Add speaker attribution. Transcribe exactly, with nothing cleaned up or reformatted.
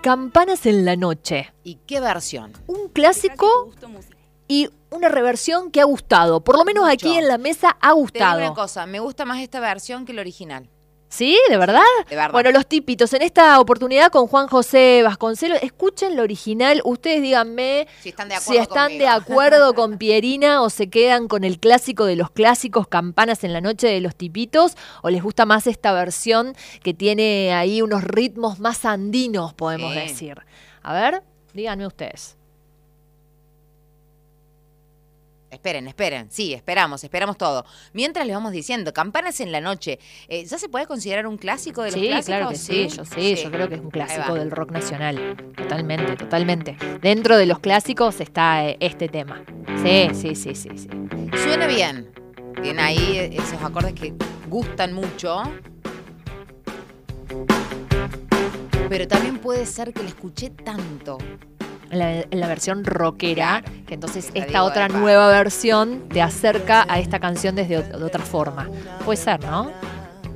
Speaker 1: Campanas en la noche.
Speaker 2: ¿Y qué versión?
Speaker 1: Un clásico y una reversión que ha gustado. Por lo menos
Speaker 2: Mucho.
Speaker 1: aquí en la mesa ha
Speaker 2: Te digo
Speaker 1: gustado.
Speaker 2: una cosa, me gusta más esta versión que la original.
Speaker 1: ¿Sí? ¿De verdad?
Speaker 2: De verdad.
Speaker 1: Bueno, los tipitos, en esta oportunidad con Juan José Vasconcelos, escuchen la original, ustedes díganme
Speaker 2: Si están de
Speaker 1: si
Speaker 2: acuerdo
Speaker 1: están
Speaker 2: conmigo.
Speaker 1: de acuerdo con Pierina o se quedan con el clásico de los clásicos, Campanas en la noche de los tipitos, o les gusta más esta versión que tiene ahí unos ritmos más andinos, podemos
Speaker 2: Sí.
Speaker 1: decir. A ver, díganme ustedes.
Speaker 2: Esperen, esperen. Sí, esperamos, esperamos todo. Mientras les vamos diciendo, Campanas en la noche, eh, ¿ya se puede considerar un clásico de los
Speaker 1: Sí,
Speaker 2: clásicos?
Speaker 1: claro que sí, yo sí, yo creo que es un clásico del rock nacional. Totalmente, totalmente. Dentro de los clásicos está eh, este tema. Sí, sí, sí, sí, sí.
Speaker 2: Suena bien. Tiene ahí esos acordes que gustan mucho. Pero también puede ser que la escuché tanto.
Speaker 1: En la, en la versión rockera,
Speaker 2: Claro,
Speaker 1: que entonces
Speaker 2: te la
Speaker 1: esta
Speaker 2: digo
Speaker 1: otra
Speaker 2: de pa-
Speaker 1: nueva versión te acerca a esta canción desde ot- de otra forma. Puede ser, ¿no?